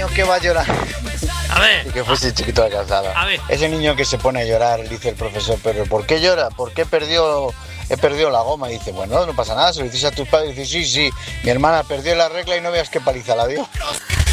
niño que va a llorar. A ver. Y que fuese chiquito de calzada. A ver. Ese niño que se pone a llorar, dice el profesor, pero ¿por qué llora? ¿Por qué he perdido la goma? Y dice, bueno, no pasa nada, se lo dices a tus padres. Y dice, sí, mi hermana perdió la regla y no veas qué paliza la dio.